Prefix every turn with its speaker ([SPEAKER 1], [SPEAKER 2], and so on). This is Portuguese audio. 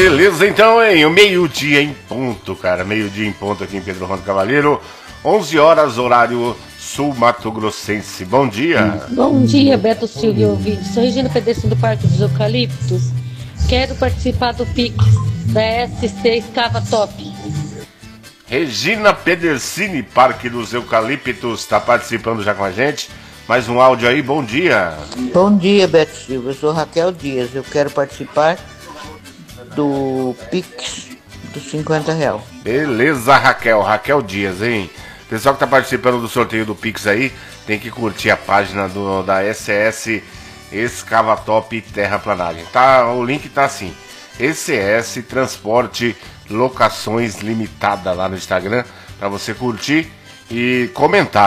[SPEAKER 1] Beleza, então, hein? O meio-dia em ponto, cara. Meio-dia em ponto aqui em Pedro Ronda Cavaleiro. 11 horas, horário sul-mato-grossense. Bom dia.
[SPEAKER 2] Bom dia, Beto Silva e ouvintes. Sou Regina Pedestre do Parque dos Eucaliptos. Quero participar do Pix da SC Escava Top.
[SPEAKER 1] Regina Pedersini, Parque dos Eucaliptos, está participando já com a gente. Mais um áudio aí, bom dia.
[SPEAKER 3] Bom dia, Beto Silva. Eu sou Raquel Dias. Eu quero participar do Pix dos R$50.
[SPEAKER 1] Beleza, Raquel Dias, hein? Pessoal que tá participando do sorteio do Pix aí, tem que curtir a página da SS Escavatop Terraplanagem. Tá, o link tá assim: ECS Transporte Locações Limitada lá no Instagram, para você curtir e comentar.